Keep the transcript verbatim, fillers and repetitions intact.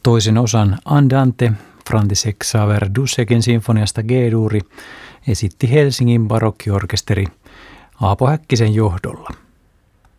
Toisen osan Andante František Saver-Dusekin sinfoniasta G-duuri esitti Helsingin barokkiorkesteri Aapo Häkkisen johdolla.